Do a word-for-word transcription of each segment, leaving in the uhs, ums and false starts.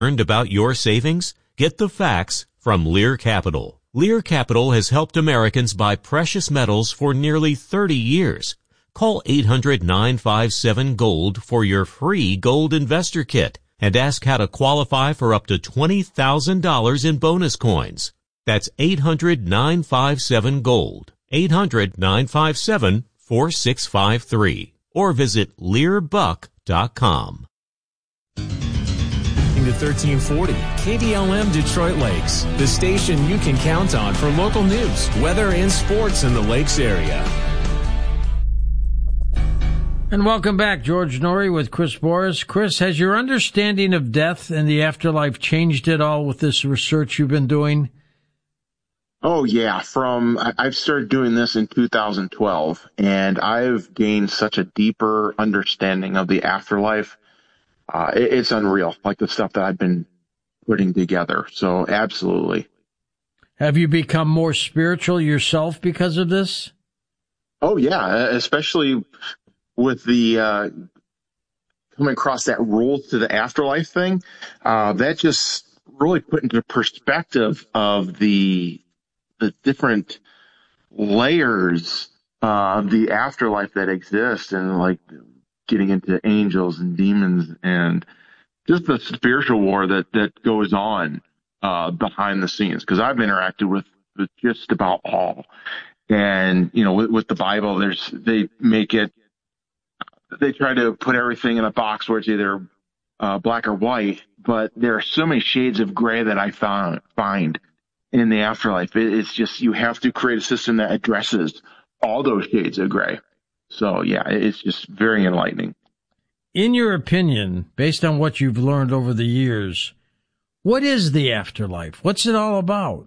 Learned about your savings? Get the facts from Lear Capital. Lear Capital has helped Americans buy precious metals for nearly thirty years. Call eight hundred, nine five seven, GOLD for your free gold investor kit and ask how to qualify for up to twenty thousand dollars in bonus coins. That's eight hundred, nine five seven, GOLD. eight hundred, nine five seven, four six five three. Or visit lear buck dot com. To thirteen forty K B L M Detroit Lakes, the station you can count on for local news, weather, and sports in the Lakes area. And welcome back, George Noory with Chris Boris. Chris, has your understanding of death and the afterlife changed at all with this research you've been doing? Oh, yeah. From I've started doing this in two thousand twelve, and I've gained such a deeper understanding of the afterlife. Uh, it, it's unreal, like the stuff that I've been putting together. So absolutely. Have you become more spiritual yourself because of this? Oh, yeah, especially with the uh, coming across that rules to the afterlife thing. Uh, that just really put into perspective of the the different layers of the afterlife that exist, and like getting into angels and demons and just the spiritual war that, that goes on uh, behind the scenes. Because I've interacted with, with just about all. And, you know, with, with the Bible, there's they make it, they try to put everything in a box where it's either uh, black or white, but there are so many shades of gray that I found, find in the afterlife. It, it's just, you have to create a system that addresses all those shades of gray. So, yeah, it's just very enlightening. In your opinion, based on what you've learned over the years, what is the afterlife? What's it all about?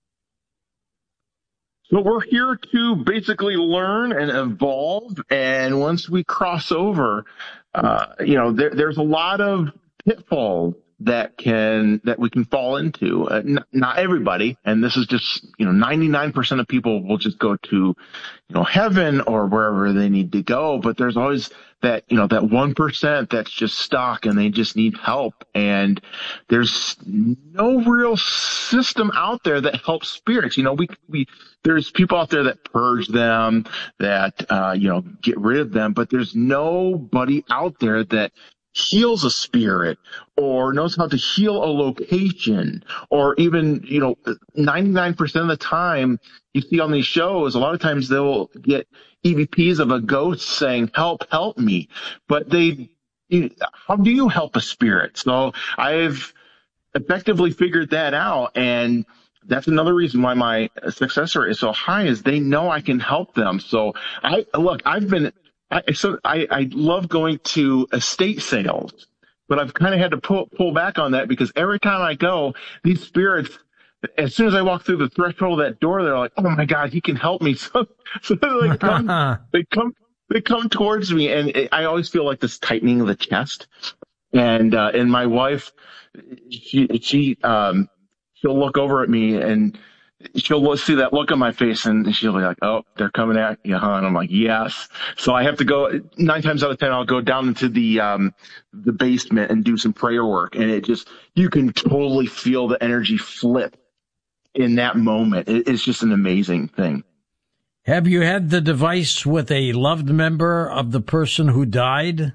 So we're here to basically learn and evolve. And once we cross over, uh, you know, there, there's a lot of pitfalls that can, that we can fall into. Uh, n- not everybody. And this is just, you know, ninety-nine percent of people will just go to, you know, heaven or wherever they need to go. But there's always that, you know, that one percent that's just stuck and they just need help. And there's no real system out there that helps spirits. You know, we, we, there's people out there that purge them, that, uh, you know, get rid of them, but there's nobody out there that heals a spirit or knows how to heal a location, or even, you know, ninety-nine percent of the time you see on these shows, a lot of times they'll get E V Ps of a ghost saying, help, help me. But they, you, how do you help a spirit? So I've effectively figured that out. And that's another reason why my success rate is so high, is they know I can help them. So I, look, I've been, I, so I, I love going to estate sales, but I've kind of had to pull, pull back on that, because every time I go, these spirits, as soon as I walk through the threshold of that door, they're like, oh my God, he can help me. So, so they come, they come, they come towards me, and it, I always feel like this tightening of the chest. And, uh, and my wife, she, she, um, she'll look over at me and she'll look, see that look on my face, and she'll be like, oh, they're coming at you, huh? And I'm like, yes. So I have to go, nine times out of ten, I'll go down into the, um, the basement and do some prayer work. And it just, you can totally feel the energy flip in that moment. It, it's just an amazing thing. Have you had the device with a loved member of the person who died?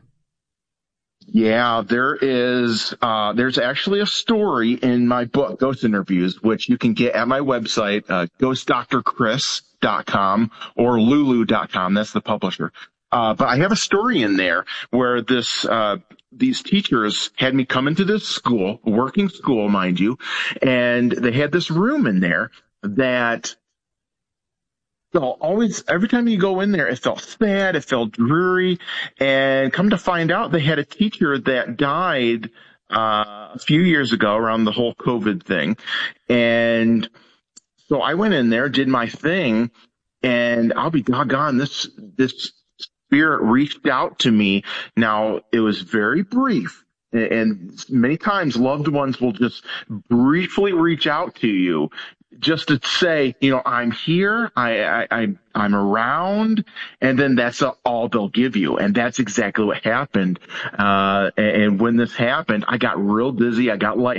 Yeah, there is, uh, there's actually a story in my book, Ghost Interviews, which you can get at my website, uh, ghost doctor chris dot com or lulu dot com. That's the publisher. Uh, but I have a story in there where this, uh, these teachers had me come into this school, working school, mind you, and they had this room in there that, so always, every time you go in there, it felt sad, it felt dreary, and come to find out, they had a teacher that died uh, a few years ago around the whole COVID thing. And so I went in there, did my thing, and I'll be doggone, this, this spirit reached out to me. Now, it was very brief. And many times loved ones will just briefly reach out to you just to say, you know, I'm here, I, I, I I'm around, and then that's all they'll give you. And that's exactly what happened. Uh, and when this happened, I got real dizzy. I got light.